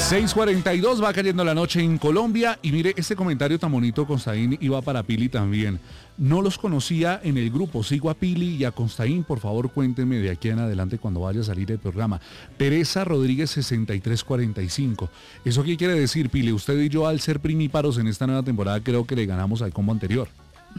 6:42, va cayendo la noche en Colombia. Y mire, este comentario tan bonito, Constaín, iba para Pili también. No los conocía en el grupo. Sigo a Pili y a Constaín. Por favor, cuéntenme de aquí en adelante cuando vaya a salir el programa. Teresa Rodríguez 6345. ¿Eso qué quiere decir, Pili? Usted y yo, al ser primíparos en esta nueva temporada, creo que le ganamos al combo anterior.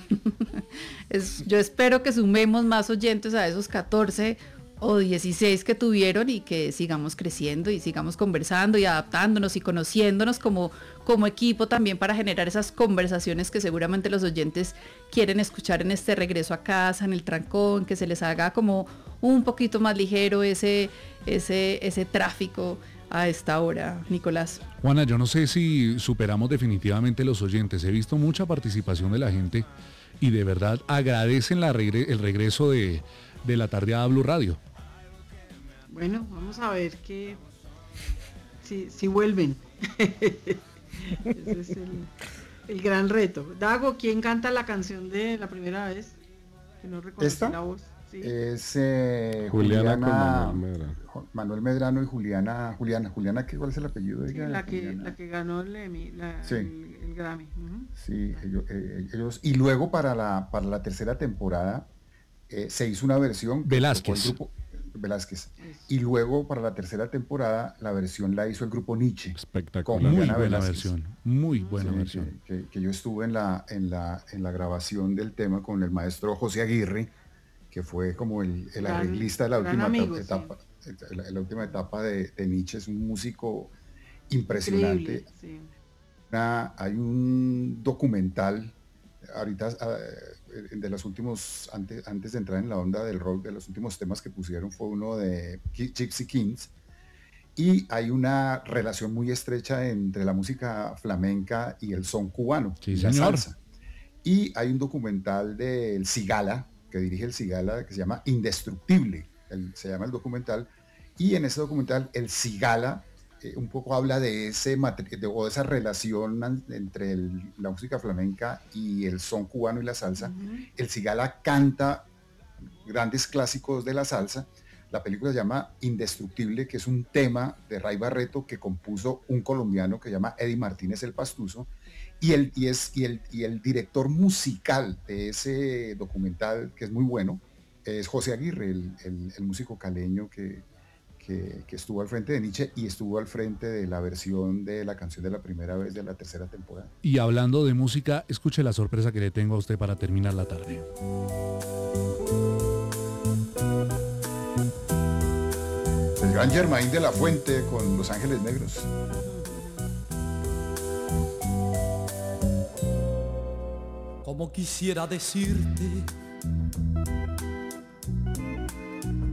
Yo espero que sumemos más oyentes a esos 14 o 16 que tuvieron y que sigamos creciendo y sigamos conversando y adaptándonos y conociéndonos como equipo también para generar esas conversaciones que seguramente los oyentes quieren escuchar en este regreso a casa, en el trancón, que se les haga como un poquito más ligero ese tráfico a esta hora, Nicolás. Juana, yo no sé si superamos definitivamente los oyentes. He visto mucha participación de la gente y de verdad agradecen el regreso de la tardeada Blue Radio. Bueno, vamos a ver si vuelven. Ese es el gran reto. Dago, ¿quién canta la canción de la primera vez? Que no reconocí la voz. ¿Sí? Es Juliana Manuel Medrano y Juliana, ¿cuál es el apellido de ella? La que ganó el Emmy, el Grammy. Uh-huh. Sí, ellos. Y luego para la tercera temporada se hizo una versión Velázquez. El grupo Velázquez. Y luego para la tercera temporada la versión la hizo el grupo Nietzsche. Espectacular. Muy buena versión. Muy buena versión. Que yo estuve en la grabación del tema con el maestro José Aguirre, que fue como el arreglista de la última etapa de Nietzsche. Es un músico impresionante. Sí. Hay un documental ahorita de los últimos, antes de entrar en la onda del rock, de los últimos temas que pusieron fue uno de Gypsy Kings, y hay una relación muy estrecha entre la música flamenca y el son cubano, sí, y la señor. salsa. Y hay un documental del Cigala, que dirige el Cigala, que se llama Indestructible, se llama el documental, y en ese documental el Cigala un poco habla de esa relación entre la música flamenca y el son cubano y la salsa. Uh-huh. El Cigala canta grandes clásicos de la salsa. La película se llama Indestructible, que es un tema de Ray Barreto que compuso un colombiano que se llama Eddie Martínez el Pastuso, y el director musical de ese documental, que es muy bueno, es José Aguirre, el músico caleño que estuvo al frente de Nietzsche y estuvo al frente de la versión de la canción de la primera vez de la tercera temporada. Y hablando de música, escuche la sorpresa que le tengo a usted para terminar la tarde. El gran Germain de la Fuente con Los Ángeles Negros. Como quisiera decirte